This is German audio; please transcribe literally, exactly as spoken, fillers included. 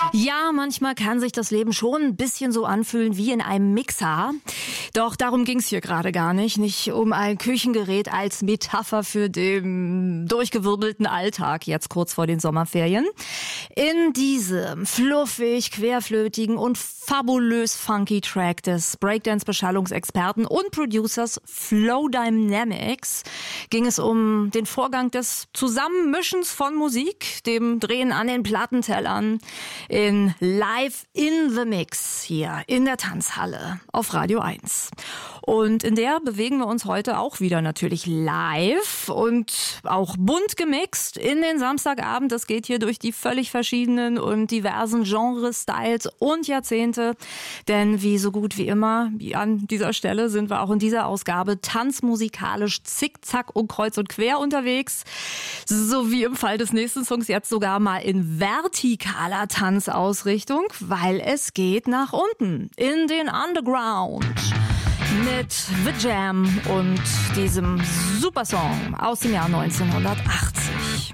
Ja, manchmal kann sich das Leben schon ein bisschen so anfühlen wie in einem Mixer. Doch darum ging's hier gerade gar nicht. Nicht um ein Küchengerät als Metapher für den durchgewirbelten Alltag, jetzt kurz vor den Sommerferien. In diesem fluffig, querflötigen und fabulös funky Track des Breakdance-Beschallungsexperten und Producers Flow Dynamics ging es um den Vorgang des Zusammenmischens von Musik, dem Drehen an den Plattentellern, in Live in the Mix hier in der Tanzhalle auf Radio eins. Und in der bewegen wir uns heute auch wieder natürlich live und auch bunt gemixt in den Samstagabend. Das geht hier durch die völlig verschiedenen und diversen Genres, Styles und Jahrzehnte. Denn wie so gut wie immer an dieser Stelle sind wir auch in dieser Ausgabe tanzmusikalisch zickzack und kreuz und quer unterwegs. So wie im Fall des nächsten Songs jetzt sogar mal in vertikaler Tanzausrichtung, weil es geht nach unten in den Underground. Mit The Jam und diesem Supersong aus dem Jahr neunzehnhundertachtzig.